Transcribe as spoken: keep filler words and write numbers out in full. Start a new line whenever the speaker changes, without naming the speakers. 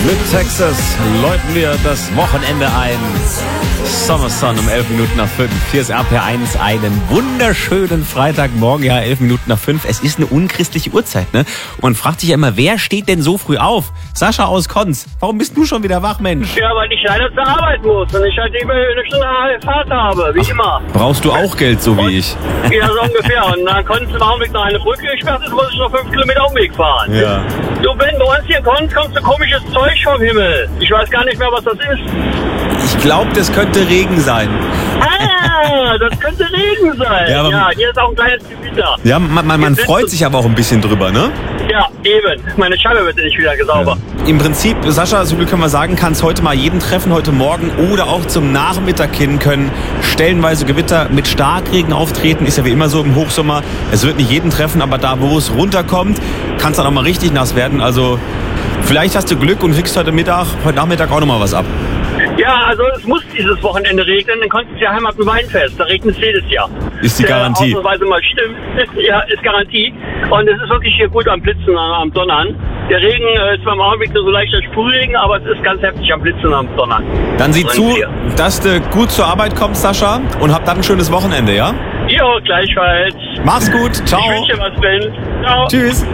Mit Texas läuten wir das Wochenende ein. Summer Sun um elf Minuten nach fünf. Hier ist R P R eins. Einen wunderschönen Freitagmorgen. Ja, elf Minuten nach fünf. Es ist eine unchristliche Uhrzeit, ne? Und man fragt sich ja immer, wer steht denn so früh auf? Sascha aus Konz, warum bist du schon wieder wach, Mensch?
Ja, weil ich leider zur Arbeit muss und ich halt eben eine Stunde Fahrt habe, wie Ach, immer.
Brauchst du auch Geld, so wie ich?
Ja, so ungefähr. Und dann konnte im Augenblick noch eine Brücke gesperrt ist, muss ich noch fünf Kilometer Umweg fahren.
Ja.
Du, Ben, bei uns hier in Konz kommt so komisches Zeug vom Himmel. Ich weiß gar nicht mehr, was das ist.
Ich glaube, das könnte Regen sein.
Ah, das könnte Regen sein.
Ja, aber
ja, hier ist auch ein kleines Gewitter.
Ja, man, man, man freut sich aber auch ein bisschen drüber, ne?
Ja, eben. Meine Scheibe wird nicht wieder sauber.
Ja. Im Prinzip, Sascha, so viel können wir sagen, kann es heute mal jeden treffen, heute Morgen oder auch zum Nachmittag hin können stellenweise Gewitter mit Starkregen auftreten. Ist ja wie immer so im Hochsommer. Es wird nicht jeden treffen, aber da, wo es runterkommt, kann es dann auch mal richtig nass werden. Also vielleicht hast du Glück und kriegst heute Mittag, heute Nachmittag auch nochmal was ab.
Ja, also es muss dieses Wochenende regnen, dann kommt es ja Heimat- und Weinfest, da regnet es jedes Jahr.
Ist die Garantie?
Äh, ausnahmsweise mal stimmt, ja, ist Garantie. Und es ist wirklich hier gut am Blitzen, am Donnern. Der Regen ist zwar im Augenblick nur so leichter Sprühregen, aber es ist ganz heftig am Blitzen, am Donnern.
Dann sieh zu, dass du gut zur Arbeit kommst, Sascha, und hab dann ein schönes Wochenende, ja?
Jo, gleichfalls.
Mach's gut, ciao.
Ich wünsche was, Ben. Ciao.
Tschüss.